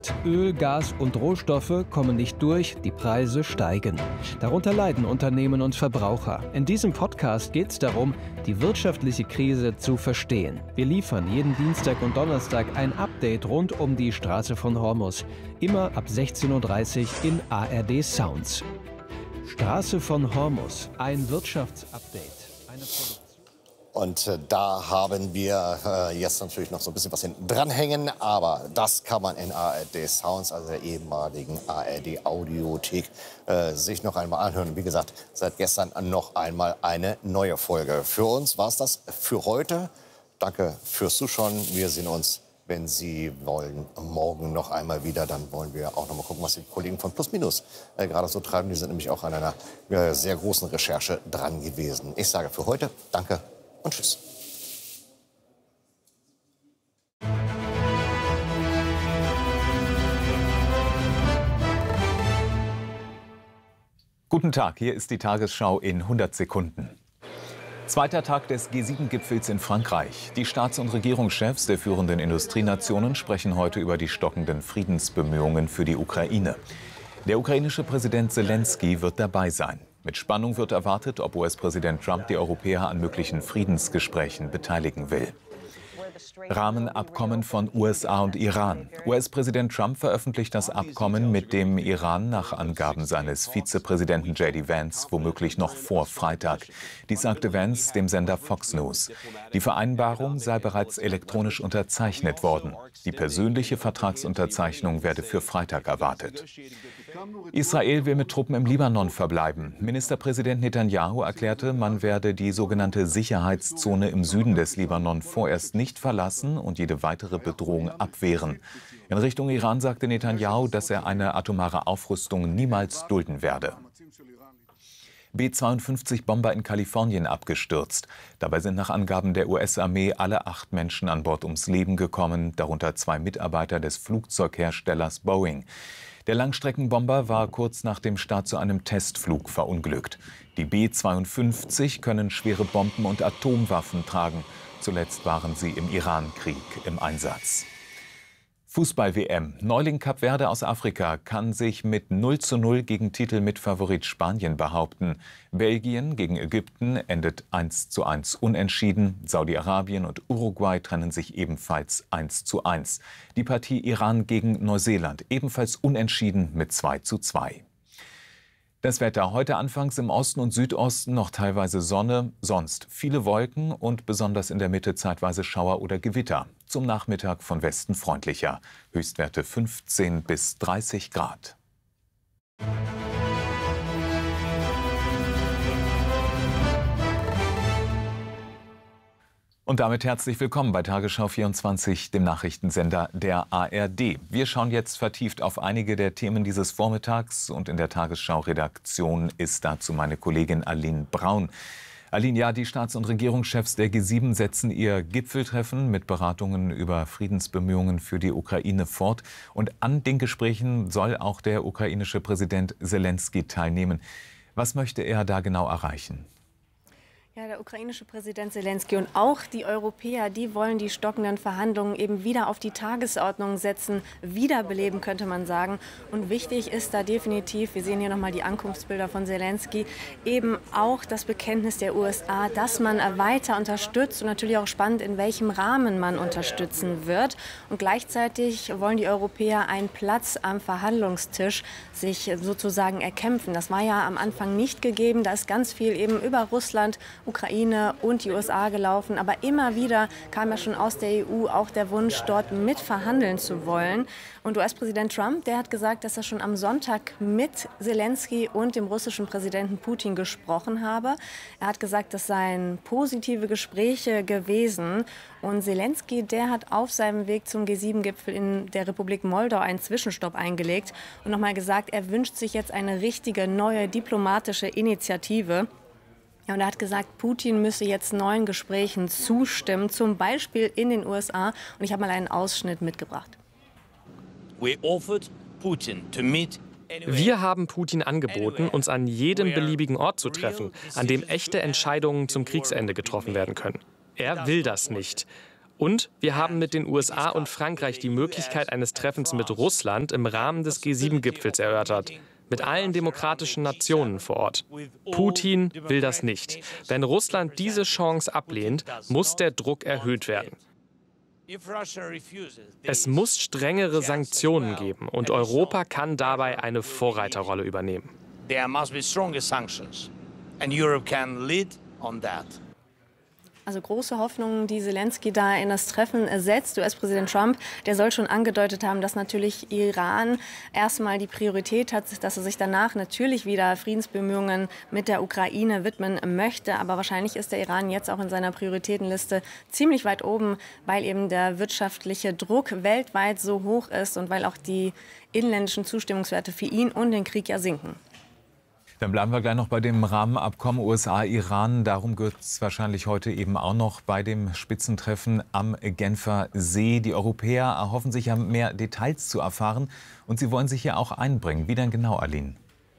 Öl, Gas und Rohstoffe kommen nicht durch, die Preise steigen. Darunter leiden Unternehmen und Verbraucher. In diesem Podcast geht es darum, die wirtschaftliche Krise zu verstehen. Wir liefern jeden Dienstag und Donnerstag ein Update rund um die Straße von Hormuz. Immer ab 16:30 Uhr in ARD Sounds. Straße von Hormuz, ein Wirtschaftsupdate. Eine Produktion. Und da haben wir jetzt natürlich noch so ein bisschen was hinten dranhängen, aber das kann man in ARD Sounds, also der ehemaligen ARD Audiothek, sich noch einmal anhören. Wie gesagt, seit gestern noch einmal eine neue Folge. Für uns war es das für heute. Danke fürs Zuschauen. Wir sehen uns, wenn Sie wollen, morgen noch einmal wieder. Dann wollen wir auch noch mal gucken, was die Kollegen von Plus Minus gerade so treiben. Die sind nämlich auch an einer sehr großen Recherche dran gewesen. Ich sage für heute Danke und tschüss. Guten Tag, hier ist die Tagesschau in 100 Sekunden. Zweiter Tag des G7-Gipfels in Frankreich. Die Staats- und Regierungschefs der führenden Industrienationen sprechen heute über die stockenden Friedensbemühungen für die Ukraine. Der ukrainische Präsident Selenskyj wird dabei sein. Mit Spannung wird erwartet, ob US-Präsident Trump die Europäer an möglichen Friedensgesprächen beteiligen will. Rahmenabkommen von USA und Iran. US-Präsident Trump veröffentlicht das Abkommen mit dem Iran nach Angaben seines Vizepräsidenten J.D. Vance womöglich noch vor Freitag. Dies sagte Vance dem Sender Fox News. Die Vereinbarung sei bereits elektronisch unterzeichnet worden. Die persönliche Vertragsunterzeichnung werde für Freitag erwartet. Israel will mit Truppen im Libanon verbleiben. Ministerpräsident Netanyahu erklärte, man werde die sogenannte Sicherheitszone im Süden des Libanon vorerst nicht verlassen und jede weitere Bedrohung abwehren. In Richtung Iran sagte Netanyahu, dass er eine atomare Aufrüstung niemals dulden werde. B-52-Bomber in Kalifornien abgestürzt. Dabei sind nach Angaben der US-Armee alle 8 Menschen an Bord ums Leben gekommen, darunter 2 Mitarbeiter des Flugzeugherstellers Boeing. Der Langstreckenbomber war kurz nach dem Start zu einem Testflug verunglückt. Die B-52 können schwere Bomben und Atomwaffen tragen. Zuletzt waren sie im Iran-Krieg im Einsatz. Fußball-WM. Neuling Kap Verde aus Afrika kann sich mit 0:0 gegen Titelmitfavorit Spanien behaupten. Belgien gegen Ägypten endet 1:1 unentschieden. Saudi-Arabien und Uruguay trennen sich ebenfalls 1:1. Die Partie Iran gegen Neuseeland ebenfalls unentschieden mit 2:2. Das Wetter heute anfangs im Osten und Südosten noch teilweise Sonne, sonst viele Wolken und besonders in der Mitte zeitweise Schauer oder Gewitter. Zum Nachmittag von Westen freundlicher. Höchstwerte 15 bis 30 Grad. Und damit herzlich willkommen bei Tagesschau 24, dem Nachrichtensender der ARD. Wir schauen jetzt vertieft auf einige der Themen dieses Vormittags und in der Tagesschau-Redaktion ist dazu meine Kollegin Aline Braun. Aline, ja, die Staats- und Regierungschefs der G7 setzen ihr Gipfeltreffen mit Beratungen über Friedensbemühungen für die Ukraine fort. Und an den Gesprächen soll auch der ukrainische Präsident Selenskyj teilnehmen. Was möchte er da genau erreichen? Ja, der ukrainische Präsident Selenskyj und auch die Europäer, die wollen die stockenden Verhandlungen eben wieder auf die Tagesordnung setzen, wiederbeleben, könnte man sagen. Und wichtig ist da definitiv, wir sehen hier nochmal die Ankunftsbilder von Selenskyj, eben auch das Bekenntnis der USA, dass man weiter unterstützt und natürlich auch spannend, in welchem Rahmen man unterstützen wird. Und gleichzeitig wollen die Europäer einen Platz am Verhandlungstisch sich sozusagen erkämpfen. Das war ja am Anfang nicht gegeben. Da ist ganz viel eben über Russland, Ukraine und die USA gelaufen. Aber immer wieder kam ja schon aus der EU auch der Wunsch, dort mitverhandeln zu wollen. Und US-Präsident Trump, der hat gesagt, dass er schon am Sonntag mit Selenskyj und dem russischen Präsidenten Putin gesprochen habe. Er hat gesagt, das seien positive Gespräche gewesen. Und Selenskyj, der hat auf seinem Weg zum G7-Gipfel in der Republik Moldau einen Zwischenstopp eingelegt und nochmal gesagt, er wünscht sich jetzt eine richtige neue diplomatische Initiative. Ja, und er hat gesagt, Putin müsse jetzt neuen Gesprächen zustimmen, zum Beispiel in den USA. Und ich habe mal einen Ausschnitt mitgebracht. Wir haben Putin angeboten, uns an jedem beliebigen Ort zu treffen, an dem echte Entscheidungen zum Kriegsende getroffen werden können. Er will das nicht. Und wir haben mit den USA und Frankreich die Möglichkeit eines Treffens mit Russland im Rahmen des G7-Gipfels erörtert. Mit allen demokratischen Nationen vor Ort. Putin will das nicht. Wenn Russland diese Chance ablehnt, muss der Druck erhöht werden. Es muss strengere Sanktionen geben und Europa kann dabei eine Vorreiterrolle übernehmen. Also große Hoffnungen, die Zelensky da in das Treffen setzt. US-Präsident Trump, der soll schon angedeutet haben, dass natürlich Iran erstmal die Priorität hat, dass er sich danach natürlich wieder Friedensbemühungen mit der Ukraine widmen möchte. Aber wahrscheinlich ist der Iran jetzt auch in seiner Prioritätenliste ziemlich weit oben, weil eben der wirtschaftliche Druck weltweit so hoch ist und weil auch die inländischen Zustimmungswerte für ihn und den Krieg ja sinken. Dann bleiben wir gleich noch bei dem Rahmenabkommen USA-Iran. Darum geht es wahrscheinlich heute eben auch noch bei dem Spitzentreffen am Genfer See. Die Europäer erhoffen sich ja mehr Details zu erfahren und sie wollen sich ja auch einbringen. Wie denn genau, Aline?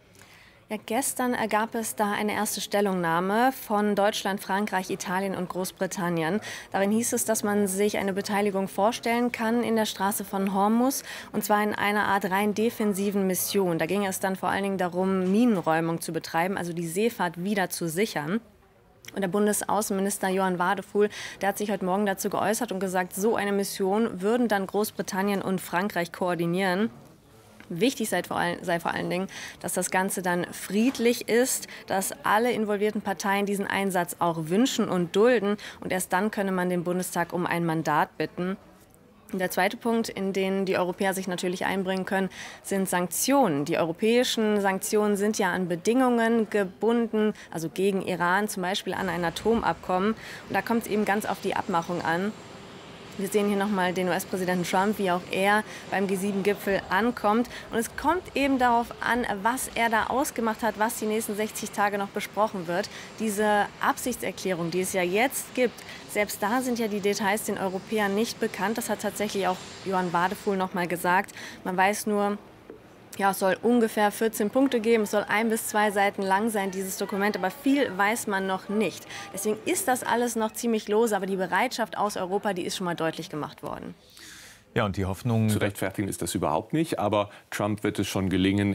Ja, gestern gab es da eine erste Stellungnahme von Deutschland, Frankreich, Italien und Großbritannien. Darin hieß es, dass man sich eine Beteiligung vorstellen kann in der Straße von Hormuz, und zwar in einer Art rein defensiven Mission. Da ging es dann vor allen Dingen darum, Minenräumung zu betreiben, also die Seefahrt wieder zu sichern. Und der Bundesaußenminister Johann Wadefuhl, der hat sich heute Morgen dazu geäußert und gesagt, so eine Mission würden dann Großbritannien und Frankreich koordinieren. Wichtig sei vor allen Dingen, dass das Ganze dann friedlich ist, dass alle involvierten Parteien diesen Einsatz auch wünschen und dulden. Und erst dann könne man den Bundestag um ein Mandat bitten. Und der zweite Punkt, in den die Europäer sich natürlich einbringen können, sind Sanktionen. Die europäischen Sanktionen sind ja an Bedingungen gebunden, also gegen Iran, zum Beispiel an ein Atomabkommen. Und da kommt es eben ganz auf die Abmachung an. Wir sehen hier nochmal den US-Präsidenten Trump, wie auch er beim G7-Gipfel ankommt. Und es kommt eben darauf an, was er da ausgemacht hat, was die nächsten 60 Tage noch besprochen wird. Diese Absichtserklärung, die es ja jetzt gibt, selbst da sind ja die Details den Europäern nicht bekannt. Das hat tatsächlich auch Johann Wadefuhl nochmal gesagt. Man weiß nur, ja, es soll ungefähr 14 Punkte geben. Es soll 1 bis 2 Seiten lang sein, dieses Dokument. Aber viel weiß man noch nicht. Deswegen ist das alles noch ziemlich lose. Aber die Bereitschaft aus Europa, die ist schon mal deutlich gemacht worden. Ja, und die Hoffnung... Zu rechtfertigen ist das überhaupt nicht. Aber Trump wird es schon gelingen,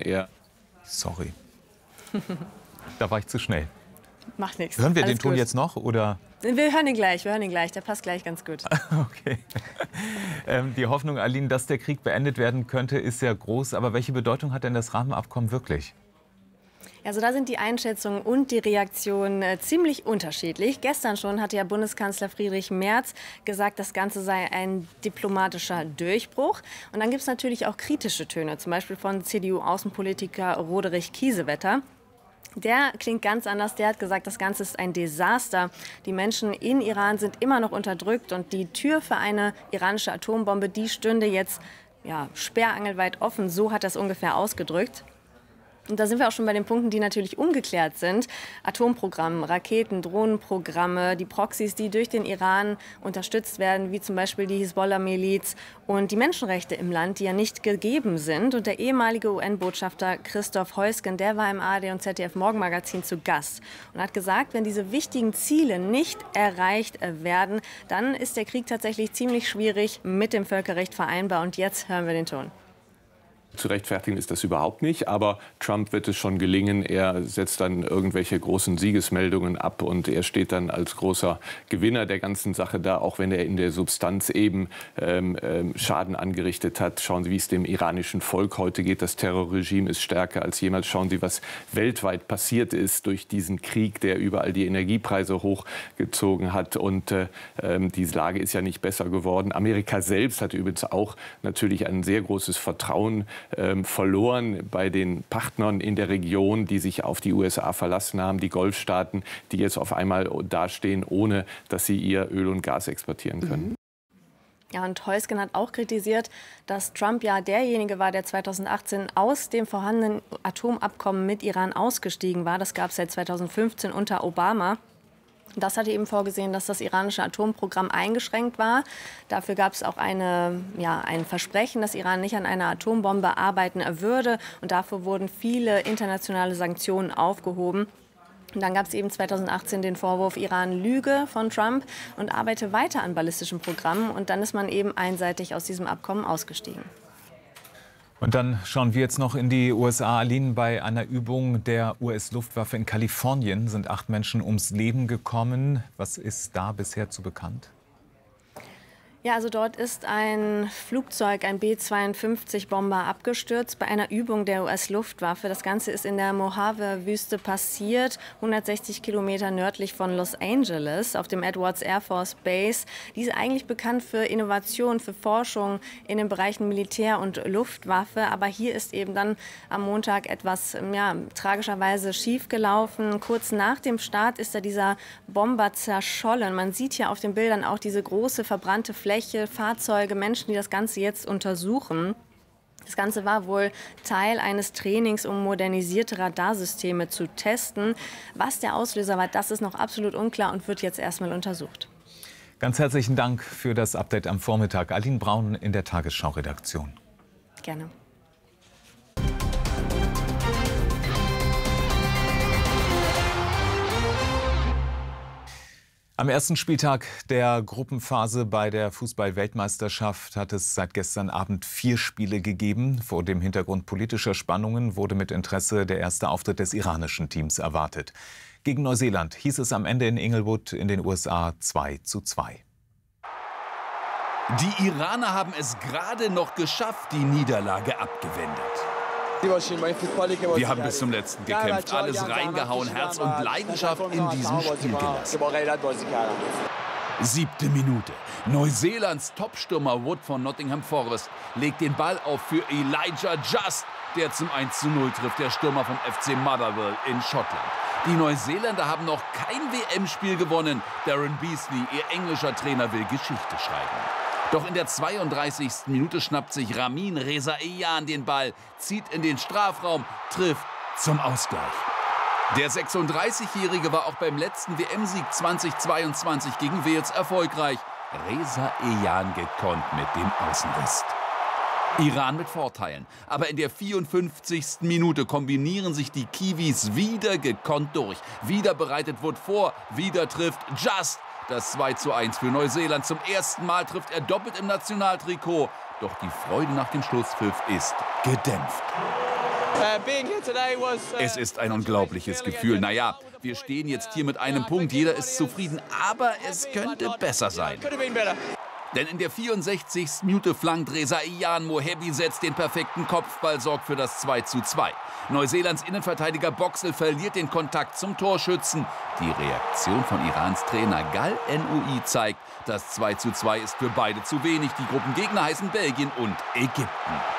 Sorry. Da war ich zu schnell. Macht nichts. Hören wir Alles den Ton gut. jetzt noch, oder? Wir hören ihn gleich. Der passt gleich ganz gut. Okay. Die Hoffnung, Aline, dass der Krieg beendet werden könnte, ist sehr groß. Aber welche Bedeutung hat denn das Rahmenabkommen wirklich? Also da sind die Einschätzungen und die Reaktionen ziemlich unterschiedlich. Gestern schon hatte ja Bundeskanzler Friedrich Merz gesagt, das Ganze sei ein diplomatischer Durchbruch. Und dann gibt es natürlich auch kritische Töne, zum Beispiel von CDU-Außenpolitiker Roderich Kiesewetter. Der klingt ganz anders. Der hat gesagt, das Ganze ist ein Desaster. Die Menschen in Iran sind immer noch unterdrückt und die Tür für eine iranische Atombombe, die stünde jetzt sperrangelweit offen. So hat er es ungefähr ausgedrückt. Und da sind wir auch schon bei den Punkten, die natürlich ungeklärt sind. Atomprogramm, Raketen, Drohnenprogramme, die Proxys, die durch den Iran unterstützt werden, wie zum Beispiel die Hisbollah-Miliz und die Menschenrechte im Land, die ja nicht gegeben sind. Und der ehemalige UN-Botschafter Christoph Heusgen, der war im ARD und ZDF Morgenmagazin zu Gast und hat gesagt, wenn diese wichtigen Ziele nicht erreicht werden, dann ist der Krieg tatsächlich ziemlich schwierig mit dem Völkerrecht vereinbar. Und jetzt hören wir den Ton. Zu rechtfertigen ist das überhaupt nicht, aber Trump wird es schon gelingen. Er setzt dann irgendwelche großen Siegesmeldungen ab und er steht dann als großer Gewinner der ganzen Sache da, auch wenn er in der Substanz eben Schaden angerichtet hat. Schauen Sie, wie es dem iranischen Volk heute geht. Das Terrorregime ist stärker als jemals. Schauen Sie, was weltweit passiert ist durch diesen Krieg, der überall die Energiepreise hochgezogen hat. Und die Lage ist ja nicht besser geworden. Amerika selbst hat übrigens auch natürlich ein sehr großes Vertrauen verloren bei den Partnern in der Region, die sich auf die USA verlassen haben, die Golfstaaten, die jetzt auf einmal dastehen, ohne dass sie ihr Öl und Gas exportieren können. Ja, und Heusgen hat auch kritisiert, dass Trump ja derjenige war, der 2018 aus dem vorhandenen Atomabkommen mit Iran ausgestiegen war. Das gab es seit 2015 unter Obama. Das hatte eben vorgesehen, dass das iranische Atomprogramm eingeschränkt war. Dafür gab es auch ein Versprechen, dass Iran nicht an einer Atombombe arbeiten würde. Und dafür wurden viele internationale Sanktionen aufgehoben. Und dann gab es eben 2018 den Vorwurf Iran-Lüge von Trump und arbeite weiter an ballistischen Programmen. Und dann ist man eben einseitig aus diesem Abkommen ausgestiegen. Und dann schauen wir jetzt noch in die USA. Aline, bei einer Übung der US-Luftwaffe in Kalifornien sind 8 Menschen ums Leben gekommen. Was ist da bisher zu bekannt? Ja, also dort ist ein Flugzeug, ein B-52-Bomber, abgestürzt bei einer Übung der US-Luftwaffe. Das Ganze ist in der Mojave-Wüste passiert, 160 Kilometer nördlich von Los Angeles, auf dem Edwards Air Force Base. Die ist eigentlich bekannt für Innovation, für Forschung in den Bereichen Militär und Luftwaffe. Aber hier ist eben dann am Montag etwas tragischerweise schiefgelaufen. Kurz nach dem Start ist da dieser Bomber zerschollen. Man sieht hier auf den Bildern auch diese große verbrannte Fläche, Fahrzeuge, Menschen, die das Ganze jetzt untersuchen. Das Ganze war wohl Teil eines Trainings, um modernisierte Radarsysteme zu testen. Was der Auslöser war, das ist noch absolut unklar und wird jetzt erstmal untersucht. Ganz herzlichen Dank für das Update am Vormittag. Aline Braun in der Tagesschau-Redaktion. Gerne. Am ersten Spieltag der Gruppenphase bei der Fußball-Weltmeisterschaft hat es seit gestern Abend 4 Spiele gegeben. Vor dem Hintergrund politischer Spannungen wurde mit Interesse der erste Auftritt des iranischen Teams erwartet. Gegen Neuseeland hieß es am Ende in Inglewood in den USA 2:2. Die Iraner haben es gerade noch geschafft, die Niederlage abgewendet. Wir haben bis zum Letzten gekämpft, alles reingehauen, Herz und Leidenschaft in diesem Spiel gelassen. 7. Minute. Neuseelands Topstürmer Wood von Nottingham Forest legt den Ball auf für Elijah Just, der zum 1:0 trifft, der Stürmer vom FC Motherwell in Schottland. Die Neuseeländer haben noch kein WM-Spiel gewonnen. Darren Beasley, ihr englischer Trainer, will Geschichte schreiben. Doch in der 32. Minute schnappt sich Ramin Rezaian den Ball, zieht in den Strafraum, trifft zum Ausgleich. Der 36-Jährige war auch beim letzten WM-Sieg 2022 gegen Wales erfolgreich. Rezaian gekonnt mit dem Außenriss. Iran mit Vorteilen. Aber in der 54. Minute kombinieren sich die Kiwis wieder gekonnt durch. Wieder bereitet Wood vor, wieder trifft Just. Das 2:1 für Neuseeland. Zum ersten Mal trifft er doppelt im Nationaltrikot. Doch die Freude nach dem Schlusspfiff ist gedämpft. Es ist ein unglaubliches Gefühl. Naja, wir stehen jetzt hier mit einem Punkt. Jeder ist zufrieden, aber es könnte besser sein. Denn in der 64. Minute flankt Rezaian, Mohebi setzt den perfekten Kopfball, sorgt für das 2:2. Neuseelands Innenverteidiger Boxel verliert den Kontakt zum Torschützen. Die Reaktion von Irans Trainer Gal Noui zeigt, das 2:2 ist für beide zu wenig. Die Gruppengegner heißen Belgien und Ägypten.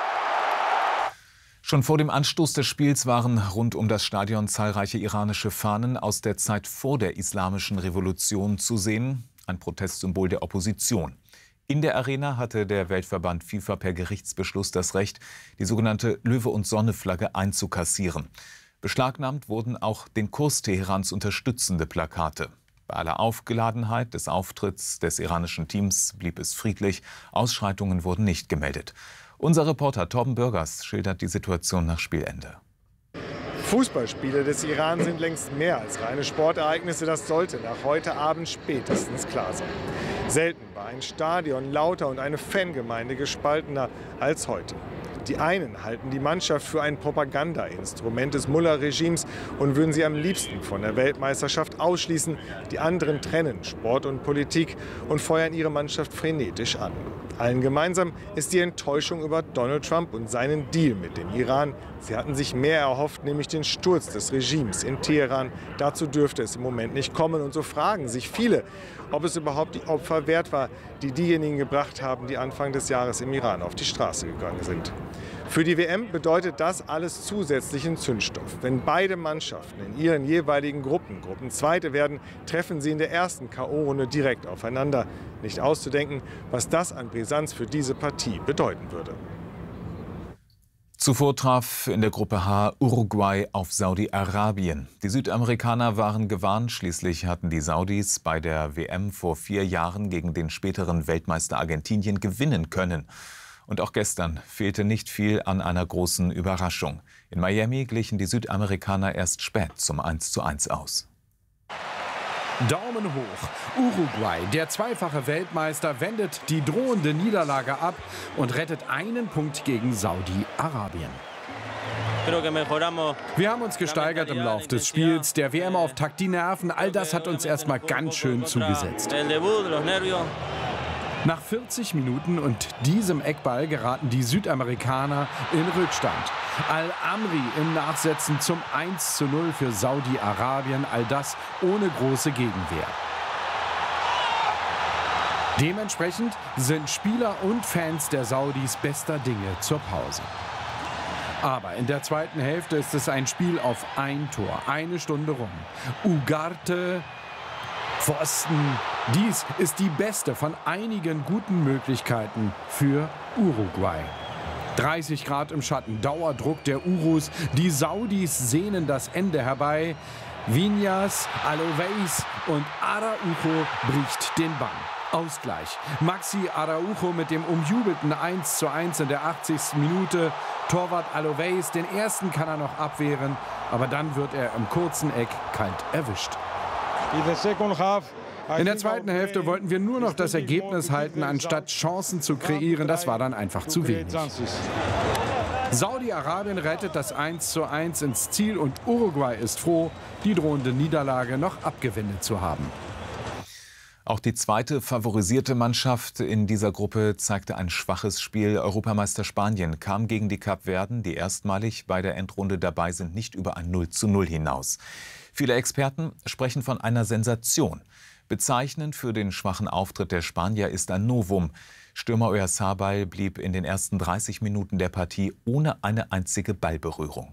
Schon vor dem Anstoß des Spiels waren rund um das Stadion zahlreiche iranische Fahnen aus der Zeit vor der Islamischen Revolution zu sehen. Ein Protestsymbol der Opposition. In der Arena hatte der Weltverband FIFA per Gerichtsbeschluss das Recht, die sogenannte Löwe- und Sonne-Flagge einzukassieren. Beschlagnahmt wurden auch den Kurs Teherans unterstützende Plakate. Bei aller Aufgeladenheit des Auftritts des iranischen Teams blieb es friedlich. Ausschreitungen wurden nicht gemeldet. Unser Reporter Torben Bürgers schildert die Situation nach Spielende. Fußballspiele des Iran sind längst mehr als reine Sportereignisse. Das sollte nach heute Abend spätestens klar sein. Selten war ein Stadion lauter und eine Fangemeinde gespaltener als heute. Die einen halten die Mannschaft für ein Propagandainstrument des Mullah-Regimes und würden sie am liebsten von der Weltmeisterschaft ausschließen. Die anderen trennen Sport und Politik und feuern ihre Mannschaft frenetisch an. Allen gemeinsam ist die Enttäuschung über Donald Trump und seinen Deal mit dem Iran. Sie hatten sich mehr erhofft, nämlich den Sturz des Regimes in Teheran. Dazu dürfte es im Moment nicht kommen. Und so fragen sich viele, ob es überhaupt die Opfer wert war, die diejenigen gebracht haben, die Anfang des Jahres im Iran auf die Straße gegangen sind. Für die WM bedeutet das alles zusätzlichen Zündstoff. Wenn beide Mannschaften in ihren jeweiligen Gruppen Zweite werden, treffen sie in der ersten K.O.-Runde direkt aufeinander. Nicht auszudenken, was das an Brisanz für diese Partie bedeuten würde. Zuvor traf in der Gruppe H Uruguay auf Saudi-Arabien. Die Südamerikaner waren gewarnt. Schließlich hatten die Saudis bei der WM vor 4 Jahren gegen den späteren Weltmeister Argentinien gewinnen können. Und auch gestern fehlte nicht viel an einer großen Überraschung. In Miami glichen die Südamerikaner erst spät zum 1:1 aus. Daumen hoch. Uruguay, der zweifache Weltmeister, wendet die drohende Niederlage ab und rettet einen Punkt gegen Saudi-Arabien. Wir haben uns gesteigert im Lauf des Spiels, der WM-Auftakt, die Nerven, all das hat uns erstmal ganz schön zugesetzt. Nach 40 Minuten und diesem Eckball geraten die Südamerikaner in Rückstand. Al-Amri im Nachsetzen zum 1:0 für Saudi-Arabien, all das ohne große Gegenwehr. Dementsprechend sind Spieler und Fans der Saudis bester Dinge zur Pause. Aber in der zweiten Hälfte ist es ein Spiel auf ein Tor, eine Stunde rum. Ugarte, Pfosten. Dies ist die beste von einigen guten Möglichkeiten für Uruguay. 30 Grad im Schatten, Dauerdruck der Urus. Die Saudis sehnen das Ende herbei. Viñas, Aloveis und Araujo bricht den Bann. Ausgleich. Maxi Araujo mit dem umjubelten 1:1 in der 80. Minute. Torwart Aloveis, den ersten kann er noch abwehren, aber dann wird er im kurzen Eck kalt erwischt. In der zweiten Hälfte wollten wir nur noch das Ergebnis halten, anstatt Chancen zu kreieren. Das war dann einfach zu wenig. Saudi-Arabien rettet das 1:1 ins Ziel und Uruguay ist froh, die drohende Niederlage noch abgewendet zu haben. Auch die zweite favorisierte Mannschaft in dieser Gruppe zeigte ein schwaches Spiel. Europameister Spanien kam gegen die Kapverden, die erstmalig bei der Endrunde dabei sind, nicht über ein 0:0 hinaus. Viele Experten sprechen von einer Sensation. Bezeichnend für den schwachen Auftritt der Spanier ist ein Novum. Stürmer Oyarzabal blieb in den ersten 30 Minuten der Partie ohne eine einzige Ballberührung.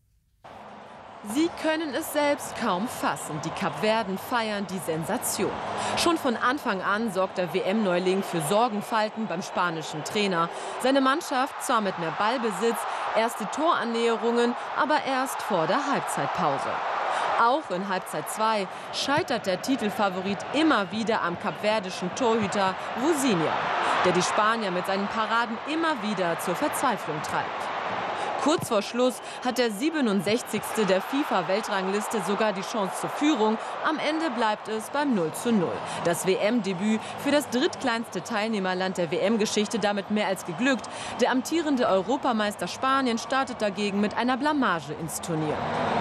Sie können es selbst kaum fassen. Die Kapverden feiern die Sensation. Schon von Anfang an sorgt der WM-Neuling für Sorgenfalten beim spanischen Trainer. Seine Mannschaft zwar mit mehr Ballbesitz, erste Torannäherungen, aber erst vor der Halbzeitpause. Auch in Halbzeit 2 scheitert der Titelfavorit immer wieder am kapverdischen Torhüter Vozinha, der die Spanier mit seinen Paraden immer wieder zur Verzweiflung treibt. Kurz vor Schluss hat der 67. der FIFA-Weltrangliste sogar die Chance zur Führung. Am Ende bleibt es beim 0:0. Das WM-Debüt für das drittkleinste Teilnehmerland der WM-Geschichte damit mehr als geglückt. Der amtierende Europameister Spanien startet dagegen mit einer Blamage ins Turnier.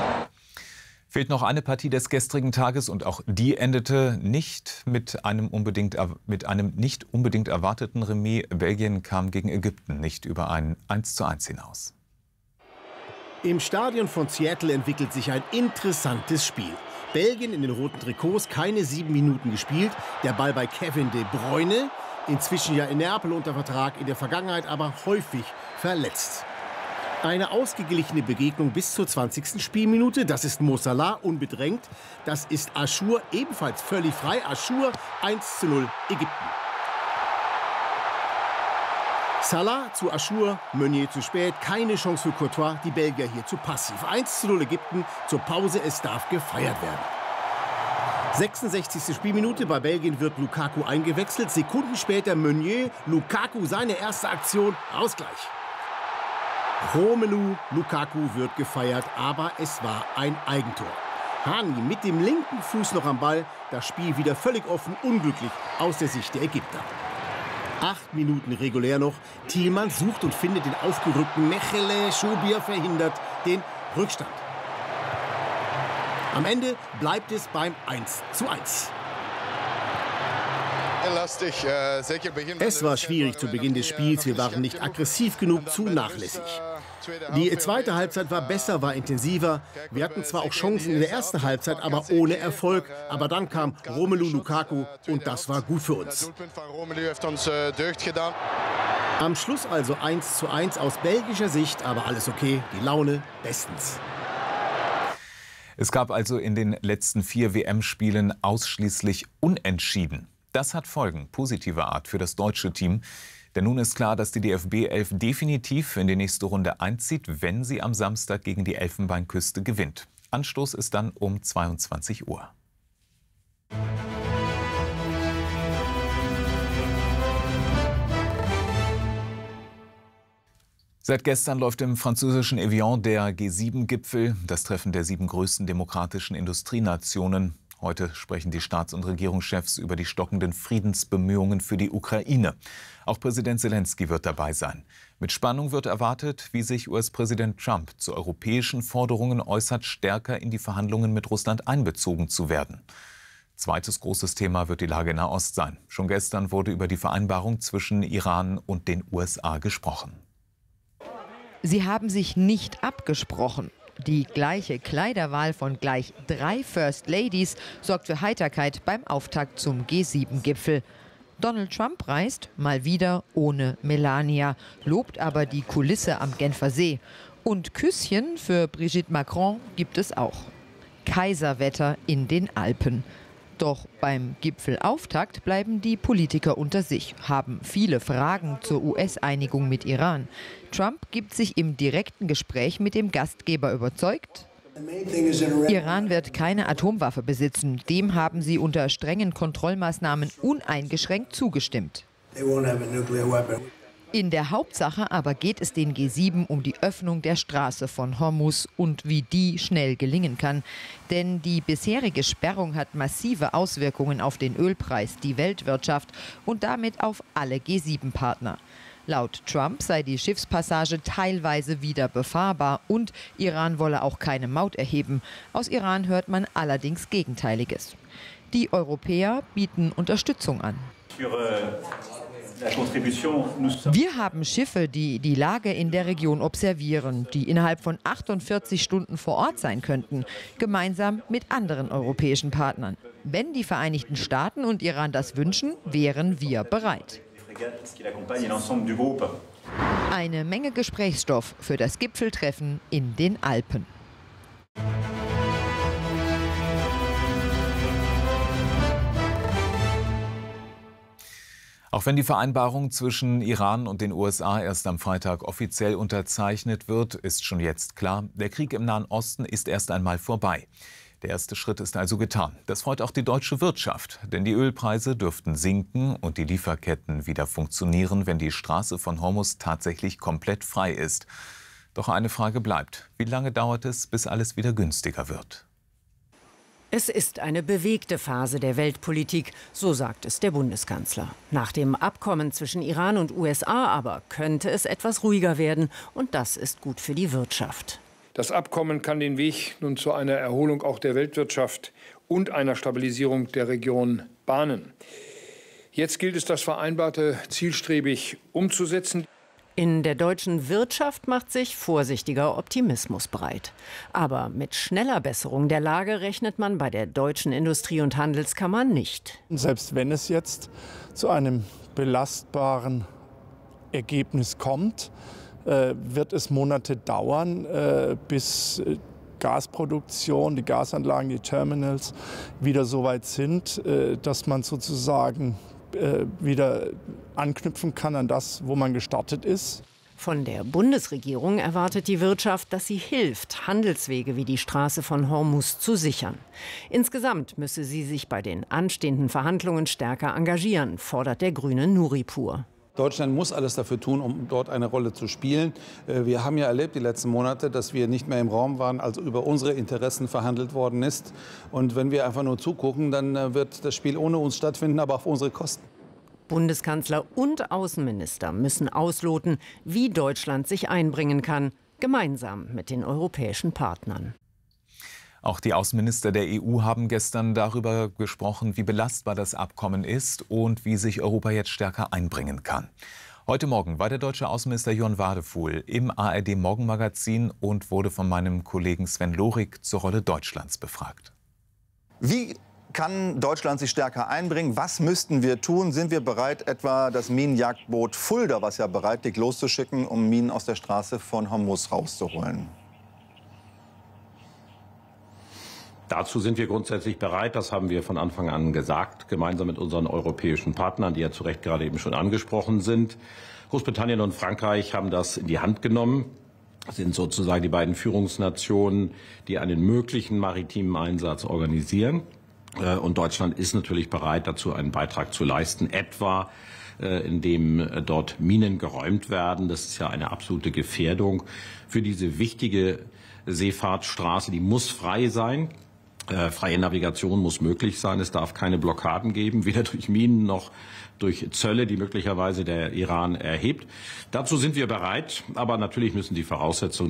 Fehlt noch eine Partie des gestrigen Tages und auch die endete nicht mit einem nicht unbedingt erwarteten Remis. Belgien kam gegen Ägypten nicht über ein 1:1 hinaus. Im Stadion von Seattle entwickelt sich ein interessantes Spiel. Belgien in den roten Trikots, keine 7 Minuten gespielt. Der Ball bei Kevin De Bruyne, inzwischen ja in Neapel unter Vertrag, in der Vergangenheit aber häufig verletzt. Eine ausgeglichene Begegnung bis zur 20. Spielminute. Das ist Mo Salah, unbedrängt. Das ist Achour, ebenfalls völlig frei. Achour, 1:0 Ägypten. Salah zu Achour, Meunier zu spät. Keine Chance für Courtois, die Belgier hier zu passiv. 1:0 Ägypten, zur Pause, es darf gefeiert werden. 66. Spielminute, bei Belgien wird Lukaku eingewechselt. Sekunden später Meunier, Lukaku, seine erste Aktion, Ausgleich. Romelu Lukaku wird gefeiert, aber es war ein Eigentor. Hani mit dem linken Fuß noch am Ball, das Spiel wieder völlig offen, unglücklich aus der Sicht der Ägypter. 8 Minuten regulär noch. Thielmann sucht und findet den aufgerückten Mechele. Schobier verhindert den Rückstand. Am Ende bleibt es beim 1:1. Es war schwierig zu Beginn des Spiels. Wir waren nicht aggressiv genug, zu nachlässig. Die zweite Halbzeit war besser, war intensiver. Wir hatten zwar auch Chancen in der ersten Halbzeit, aber ohne Erfolg. Aber dann kam Romelu Lukaku und das war gut für uns. Am Schluss also 1:1 aus belgischer Sicht, aber alles okay, die Laune bestens. Es gab also in den letzten 4 WM-Spielen ausschließlich Unentschieden. Das hat Folgen positiver Art für das deutsche Team. Denn nun ist klar, dass die DFB 11 definitiv in die nächste Runde einzieht, wenn sie am Samstag gegen die Elfenbeinküste gewinnt. Anstoß ist dann um 22 Uhr. Seit gestern läuft im französischen Evian der G7-Gipfel, das Treffen der 7 größten demokratischen Industrienationen. Heute sprechen die Staats- und Regierungschefs über die stockenden Friedensbemühungen für die Ukraine. Auch Präsident Selenskyj wird dabei sein. Mit Spannung wird erwartet, wie sich US-Präsident Trump zu europäischen Forderungen äußert, stärker in die Verhandlungen mit Russland einbezogen zu werden. Zweites großes Thema wird die Lage in Nahost sein. Schon gestern wurde über die Vereinbarung zwischen Iran und den USA gesprochen. Sie haben sich nicht abgesprochen. Die gleiche Kleiderwahl von gleich 3 First Ladies sorgt für Heiterkeit beim Auftakt zum G7-Gipfel. Donald Trump reist mal wieder ohne Melania, lobt aber die Kulisse am Genfer See. Und Küsschen für Brigitte Macron gibt es auch. Kaiserwetter in den Alpen. Doch beim Gipfelauftakt bleiben die Politiker unter sich, haben viele Fragen zur US-Einigung mit Iran. Trump gibt sich im direkten Gespräch mit dem Gastgeber überzeugt. Iran wird keine Atomwaffe besitzen. Dem haben sie unter strengen Kontrollmaßnahmen uneingeschränkt zugestimmt. In der Hauptsache aber geht es den G7 um die Öffnung der Straße von Hormuz und wie die schnell gelingen kann. Denn die bisherige Sperrung hat massive Auswirkungen auf den Ölpreis, die Weltwirtschaft und damit auf alle G7-Partner. Laut Trump sei die Schiffspassage teilweise wieder befahrbar und Iran wolle auch keine Maut erheben. Aus Iran hört man allerdings Gegenteiliges. Die Europäer bieten Unterstützung an. Wir haben Schiffe, die die Lage in der Region observieren, die innerhalb von 48 Stunden vor Ort sein könnten, gemeinsam mit anderen europäischen Partnern. Wenn die Vereinigten Staaten und Iran das wünschen, wären wir bereit. Eine Menge Gesprächsstoff für das Gipfeltreffen in den Alpen. Auch wenn die Vereinbarung zwischen Iran und den USA erst am Freitag offiziell unterzeichnet wird, ist schon jetzt klar, der Krieg im Nahen Osten ist erst einmal vorbei. Der erste Schritt ist also getan. Das freut auch die deutsche Wirtschaft, denn die Ölpreise dürften sinken und die Lieferketten wieder funktionieren, wenn die Straße von Hormuz tatsächlich komplett frei ist. Doch eine Frage bleibt: Wie lange dauert es, bis alles wieder günstiger wird? Es ist eine bewegte Phase der Weltpolitik, so sagt es der Bundeskanzler. Nach dem Abkommen zwischen Iran und USA aber könnte es etwas ruhiger werden, und das ist gut für die Wirtschaft. Das Abkommen kann den Weg nun zu einer Erholung auch der Weltwirtschaft und einer Stabilisierung der Region bahnen. Jetzt gilt es, das Vereinbarte zielstrebig umzusetzen. In der deutschen Wirtschaft macht sich vorsichtiger Optimismus breit. Aber mit schneller Besserung der Lage rechnet man bei der Deutschen Industrie- und Handelskammer nicht. Selbst wenn es jetzt zu einem belastbaren Ergebnis kommt, wird es Monate dauern, bis Gasproduktion, die Gasanlagen, die Terminals wieder so weit sind, dass man sozusagen wieder anknüpfen kann an das, wo man gestartet ist. Von der Bundesregierung erwartet die Wirtschaft, dass sie hilft, Handelswege wie die Straße von Hormuz zu sichern. Insgesamt müsse sie sich bei den anstehenden Verhandlungen stärker engagieren, fordert der Grüne Nuripur. Deutschland muss alles dafür tun, um dort eine Rolle zu spielen. Wir haben ja erlebt die letzten Monate, dass wir nicht mehr im Raum waren, als über unsere Interessen verhandelt worden ist. Und wenn wir einfach nur zugucken, dann wird das Spiel ohne uns stattfinden, aber auf unsere Kosten. Bundeskanzler und Außenminister müssen ausloten, wie Deutschland sich einbringen kann, gemeinsam mit den europäischen Partnern. Auch die Außenminister der EU haben gestern darüber gesprochen, wie belastbar das Abkommen ist und wie sich Europa jetzt stärker einbringen kann. Heute Morgen war der deutsche Außenminister Jörn Wadefuhl im ARD-Morgenmagazin und wurde von meinem Kollegen Sven Lorik zur Rolle Deutschlands befragt. Wie kann Deutschland sich stärker einbringen? Was müssten wir tun? Sind wir bereit, etwa das Minenjagdboot Fulda, was ja bereit liegt, loszuschicken, um Minen aus der Straße von Hormuz rauszuholen? Dazu sind wir grundsätzlich bereit. Das haben wir von Anfang an gesagt, gemeinsam mit unseren europäischen Partnern, die ja zu Recht gerade eben schon angesprochen sind. Großbritannien und Frankreich haben das in die Hand genommen, sind sozusagen die beiden Führungsnationen, die einen möglichen maritimen Einsatz organisieren. Und Deutschland ist natürlich bereit, dazu einen Beitrag zu leisten, etwa in dem dort Minen geräumt werden. Das ist ja eine absolute Gefährdung für diese wichtige Seefahrtsstraße. Die muss frei sein. Freie Navigation muss möglich sein. Es darf keine Blockaden geben, weder durch Minen noch durch Zölle, die möglicherweise der Iran erhebt. Dazu sind wir bereit, aber natürlich müssen die Voraussetzungen